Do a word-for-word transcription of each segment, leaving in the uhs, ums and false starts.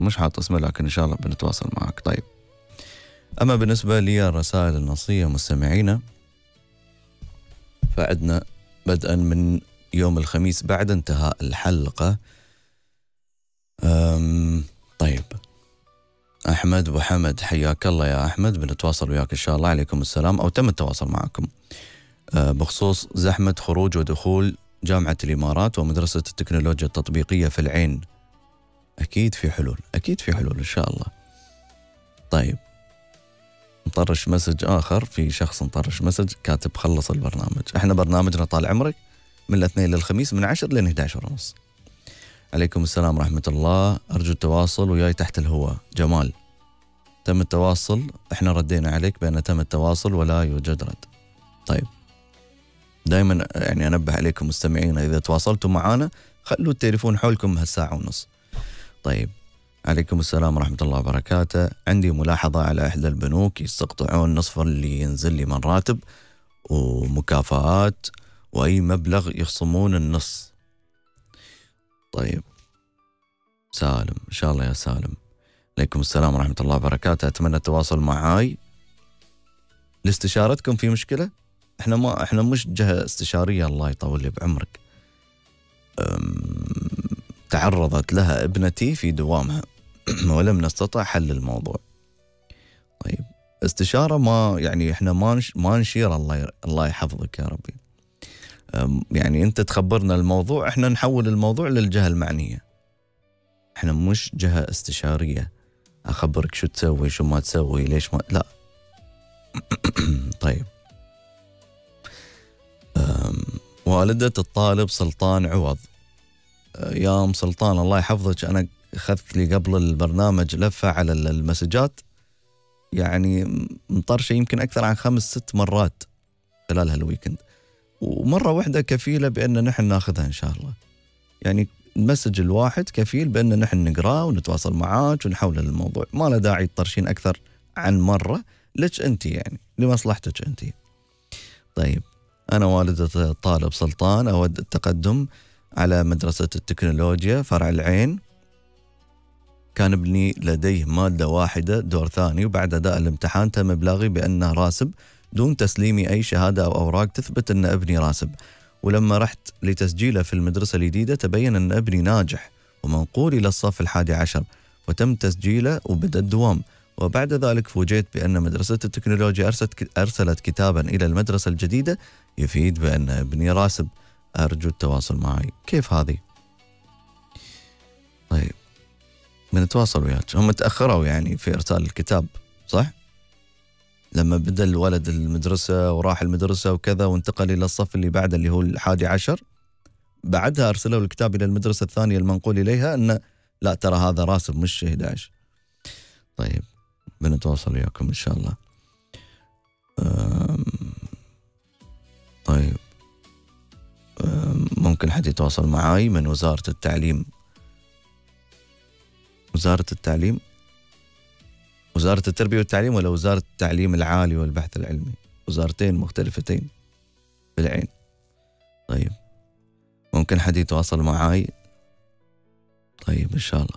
مش حاط اسمه لكن إن شاء الله بنتواصل معك. طيب، أما بالنسبة لي الرسائل النصية مستمعينا، فعدنا بدءا من يوم الخميس بعد انتهاء الحلقة. أم طيب، أحمد وحمد، حياك الله يا أحمد، بنتواصل وياك إن شاء الله. عليكم السلام، أو تم التواصل معكم أه بخصوص زحمة خروج ودخول جامعة الإمارات ومدرسة التكنولوجيا التطبيقية في العين. أكيد في حلول، أكيد في حلول إن شاء الله. طيب، نطرش مسج آخر، في شخص نطرش مسج كاتب خلص البرنامج. احنا برنامجنا طال عمرك من الاثنين للخميس من عشر لين إحدى عشر ونص. عليكم السلام ورحمة الله، أرجو التواصل وياي تحت الهواء. جمال، تم التواصل، احنا ردينا عليك بأن تم التواصل ولا يوجد رد. طيب، دائما يعني أنبه عليكم مستمعين، إذا تواصلتوا معنا خلوا التليفون حولكم هالساعة ونص. طيب، عليكم السلام ورحمة الله وبركاته. عندي ملاحظة على إحدى البنوك، يستقطعون نصف اللي ينزل لي من راتب ومكافآت وأي مبلغ يخصمون النص. طيب سالم، إن شاء الله يا سالم. عليكم السلام ورحمة الله وبركاته. أتمنى التواصل معاي لاستشارتكم في مشكلة. إحنا ما إحنا مش جهة استشارية، الله يطول لي بعمرك. تعرضت لها ابنتي في دوامها ولم نستطع حل الموضوع. طيب، استشارة ما يعني إحنا ما نش ما نشير، الله الله يحفظك يا ربي. يعني أنت تخبرنا الموضوع، إحنا نحول الموضوع للجهة المعنية. إحنا مش جهة استشارية أخبرك شو تسوي شو ما تسوي ليش ما لا. طيب، والدة الطالب سلطان عوض. يا أم سلطان الله يحفظك، أنا أخذت لي قبل البرنامج لفة على المسجات، يعني مطرشة يمكن أكثر عن خمس ست مرات خلال هالويكند، ومرة واحدة كفيلة بأن نحن ناخذها إن شاء الله. يعني المسج الواحد كفيل بأن نحن نقراه ونتواصل معاك ونحول الموضوع، ما له داعي تطرشين أكثر عن مرة، لك أنت يعني لمصلحتك أنت. طيب، أنا والدة الطالب سلطان أود التقدم على مدرسة التكنولوجيا فرع العين. كان ابني لديه مادة واحدة دور ثاني، وبعد أداء الامتحان تم إبلاغي بأنه راسب دون تسليمي أي شهادة أو أوراق تثبت أن ابني راسب. ولما رحت لتسجيله في المدرسة الجديدة تبين أن ابني ناجح ومنقول إلى الصف الحادي عشر، وتم تسجيله وبدأ الدوام. وبعد ذلك فوجئت بأن مدرسة التكنولوجيا أرسلت أرسلت كتابا إلى المدرسة الجديدة يفيد بأن ابني راسب. أرجو التواصل معي. كيف هذه؟ طيب، بنتواصل وياك. هم تأخروا يعني في إرسال الكتاب صح؟ لما بدأ الولد المدرسة وراح المدرسة وكذا وانتقل إلى الصف اللي بعده اللي هو الحادي عشر، بعدها أرسلوا الكتاب إلى المدرسة الثانية المنقول إليها أن لا ترى هذا راسب مش إحدى عشر. طيب، بنتواصل وياكم إن شاء الله. طيب، ممكن حد يتواصل معاي من وزارة التعليم. وزارة التعليم، وزارة التربية والتعليم ولا وزارة التعليم العالي والبحث العلمي؟ وزارتين مختلفتين بالعين. طيب، ممكن حد يتواصل معاي؟ طيب إن شاء الله.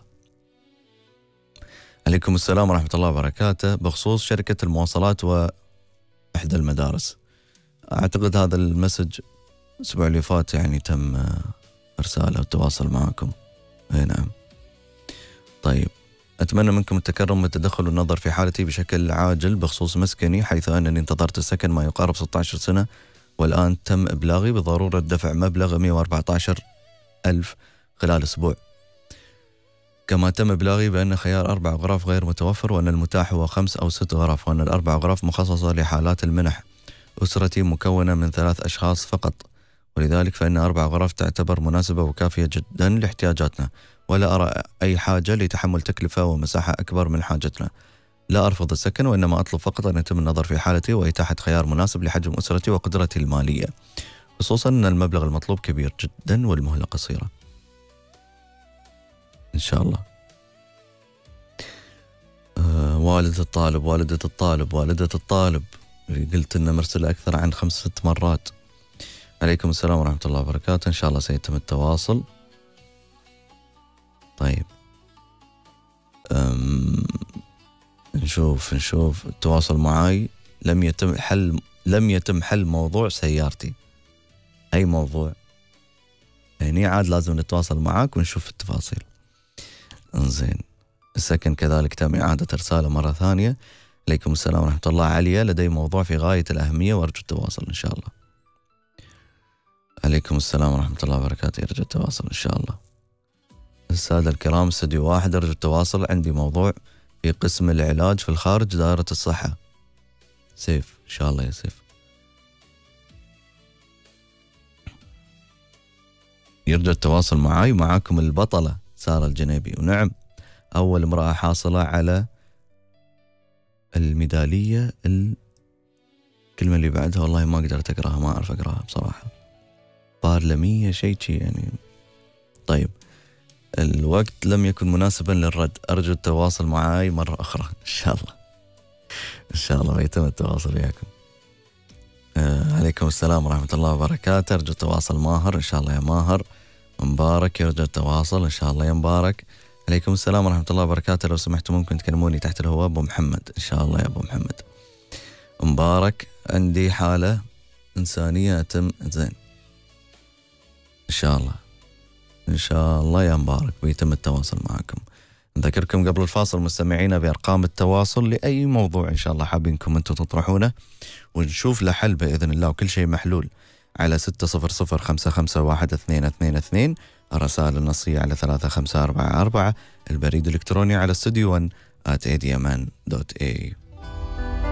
عليكم السلام ورحمة الله وبركاته. بخصوص شركة المواصلات وإحدى المدارس، أعتقد هذا المسج الأسبوع اللي فات يعني تم إرساله والتواصل معكم. أي نعم. طيب، أتمنى منكم التكرم والتدخل والنظر في حالتي بشكل عاجل بخصوص مسكني، حيث أنني انتظرت السكن ما يقارب ستة عشر سنة، والآن تم إبلاغي بضرورة دفع مبلغ مئة وأربعة عشر ألف خلال أسبوع. كما تم إبلاغي بأن خيار أربع غرف غير متوفر، وأن المتاح هو خمس أو ست غرف، وأن الأربع غرف مخصصة لحالات المنح. أسرتي مكونة من ثلاث أشخاص فقط، ولذلك فإن أربع غرف تعتبر مناسبة وكافية جدا لاحتياجاتنا، ولا أرى أي حاجة لتحمل تكلفة ومساحة أكبر من حاجتنا. لا أرفض السكن، وإنما أطلب فقط أن يتم النظر في حالتي وإتاحة خيار مناسب لحجم أسرتي وقدرتي المالية، خصوصا أن المبلغ المطلوب كبير جدا والمهلة قصيرة. إن شاء الله. آه والدة الطالب والدة الطالب والدة الطالب اللي قلت إنه مرسل أكثر عن خمس ست مرات. عليكم السلام ورحمة الله وبركاته. إن شاء الله سيتم التواصل. طيب، نشوف نشوف التواصل معاي. لم يتم حل لم يتم حل موضوع سيارتي. أي موضوع؟ يعني عاد لازم نتواصل معاك ونشوف التفاصيل. انزين. السكن كذلك تم إعادة إرساله مرة ثانية. عليكم السلام ورحمة الله. عليا لدي موضوع في غاية الأهمية وأرجو التواصل إن شاء الله. عليكم السلام ورحمة الله وبركاته. أرجو التواصل إن شاء الله. السادة الكرام، استوديو واحد، أرجو التواصل، عندي موضوع في قسم العلاج في الخارج دائرة الصحة. سيف إن شاء الله يا سيف. يرجى التواصل معي. معاكم البطلة سارة الجنيبي، ونعم أول امرأة حاصلة على الميدالية. الكلمة اللي بعدها والله ما قدرت أقراها، ما أعرف أقراها بصراحة. بارلمية شيء شيء يعني. طيب الوقت لم يكن مناسبا للرد، أرجو التواصل معي مرة أخرى إن شاء الله. إن شاء الله بيتم التواصل وياكم. آه عليكم السلام ورحمة الله وبركاته. أرجو التواصل ماهر إن شاء الله يا ماهر. مبارك يرجى التواصل إن شاء الله يا مبارك. عليكم السلام ورحمة الله وبركاته. لو سمحتوا ممكن تكلموني تحت الهواء. أبو محمد إن شاء الله يا أبو محمد. مبارك عندي حالة إنسانية أتم. زين إن شاء الله إن شاء الله يا مبارك بيتم التواصل معكم. نذكركم قبل الفاصل مستمعينا بأرقام التواصل لأي موضوع إن شاء الله حابينكم أنتم تطرحونه ونشوف له حل بإذن الله، وكل شيء محلول على ستة صفر صفر خمسة خمسة واحد اثنين اثنين اثنين، الرسائل النصية على ثلاثة خمسة أربعة أربعة، البريد الإلكتروني على استوديو ون آت إيه دي إم إن دوت إيه يو.